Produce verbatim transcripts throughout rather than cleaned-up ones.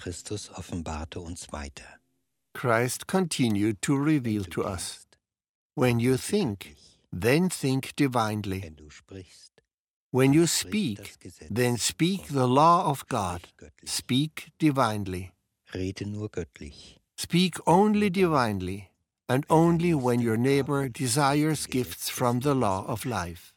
Christus offenbarte uns weiter. Christ continued to reveal to us. When you think, then think divinely. Wenn du sprichst, When you sprich das speak, Gesetz. then speak the law of God. göttlich. Speak divinely. Rede nur göttlich. Speak only divinely, and only when your neighbor desires gifts from the law of life.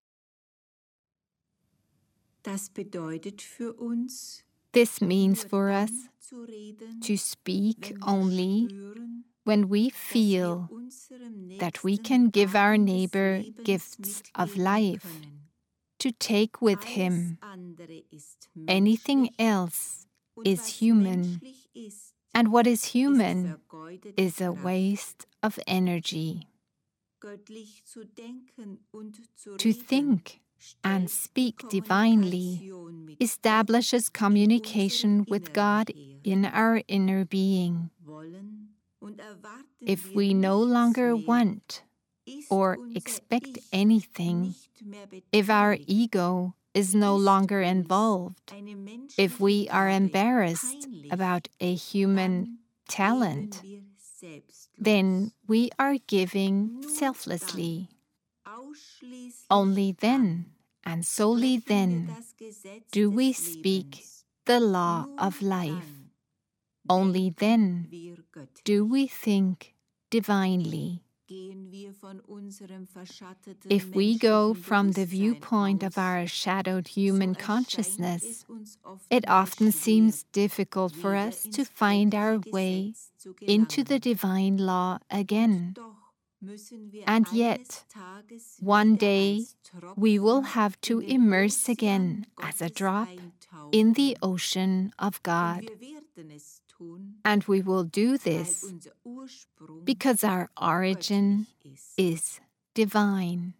Das bedeutet für uns, This means for nur us dann zu reden, to speak wenn wir only spüren, when we dass wir feel unserem that we Nächsten can give our Gaben des neighbor Lebens gifts of mitgeben life, können. to take with Alles him. andere ist Anything menschlich, else und is was human, menschlich ist, and what is ist human vergeudete is a Kraft. waste of energy. Göttlich zu denken und zu To reden, think and stellt speak divinely Kommunikation mit establishes Gott in communication unserem with Inneren God her. in our inner being. Wollen und erwarten If wir we no nichts longer mehr, want ist or unser expect Ich anything, nicht mehr if our beteiligt, ego is no ist longer uns involved, eine if menschliche we are Gabe embarrassed peinlich, about a human dann talent, geben wir selbstlos. then we are giving Nur selflessly. dann, ausschließlich Only dann, then, and solely sprechen wir then, das Gesetz do des we speak Lebens. the law Nur of life. dann Only denken then wir göttlich. do we think divinely. Gehen wir von unserem verschatteten If we go menschlichen from the Bewusstsein viewpoint aus, of our shadowed so human erscheint consciousness, es uns oft it mal often schwer, seems difficult for wieder us to ins find göttliche our way Gesetz zu into the gelangen. divine law again. Und doch müssen wir And eines yet, Tages one wieder day, als Tropfen we will have to in den immerse Ozean again as a Gottes drop in the eintauchen. ocean of Und God. wir werden es tun, And we will do weil this unser Ursprung because our origin göttlich ist. is divine.